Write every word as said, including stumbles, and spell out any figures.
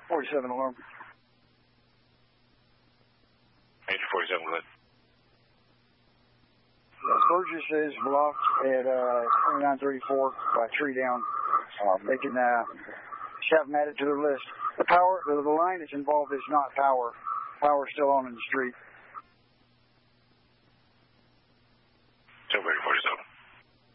forty-seven alarm. Major forty-seven, go ahead. Burgess is blocked at uh, twenty-nine thirty-four by tree down. Uh, they can uh, have them added to their list. The power, the, the line that's involved is not power. Power's still on in the street.